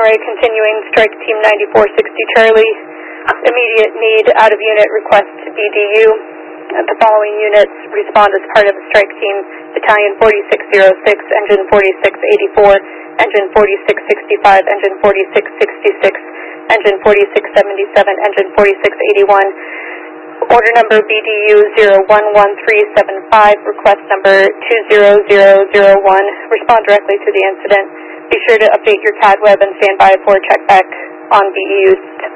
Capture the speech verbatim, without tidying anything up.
Illinois, continuing strike team ninety-four sixty Charlie. Immediate need out of unit request to B D U. Uh, the following units respond as part of the strike team: Battalion forty-six oh six, Engine forty-six eighty-four, Engine forty-six sixty-five, Engine forty-six sixty-six, Engine forty-six seventy-seven, Engine forty-six eighty-one. Order number B D U zero one one three seven five, request number two zero zero zero one. Respond directly to the incident. Be sure to update your C A D web and stand by for check back on B E Us.